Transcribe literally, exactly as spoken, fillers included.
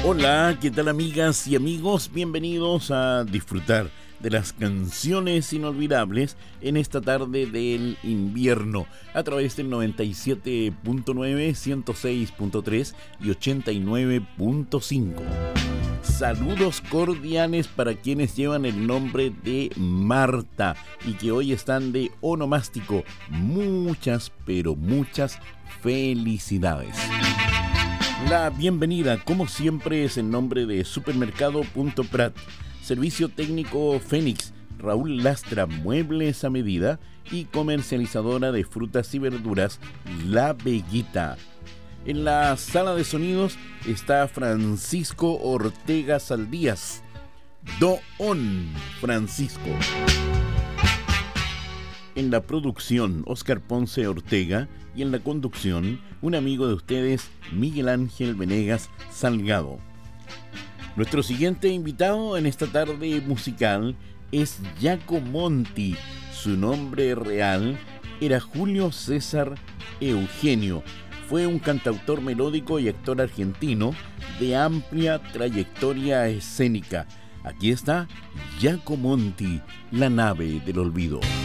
Hola, ¿qué tal amigas y amigos? Bienvenidos a disfrutar de las canciones inolvidables en esta tarde del invierno a través del noventa y siete punto nueve, ciento seis punto tres y ochenta y nueve punto cinco. Saludos cordiales para quienes llevan el nombre de Marta y que hoy están de onomástico. Muchas, pero muchas felicidades. La bienvenida, como siempre, es en nombre de Supermercado Punto Prat, Servicio Técnico Fénix, Raúl Lastra, Muebles a Medida y comercializadora de frutas y verduras, La Veguita. En la sala de sonidos está Francisco Ortega Saldías. Don Francisco. En la producción, Óscar Ponce Ortega, y en la conducción, un amigo de ustedes, Miguel Ángel Venegas Salgado. Nuestro siguiente invitado en esta tarde musical es Jaco Monti. Su nombre real era Julio César Eugenio. Fue un cantautor melódico y actor argentino de amplia trayectoria escénica. Aquí está Jaco Monti, La nave del olvido.